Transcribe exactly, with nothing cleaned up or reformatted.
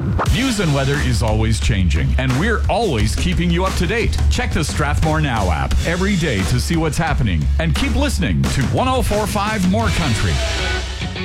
News and weather is always changing, and we're always keeping you up to date. Check the Strathmore Now app every day to see what's happening, and keep listening to one oh four point five More Country.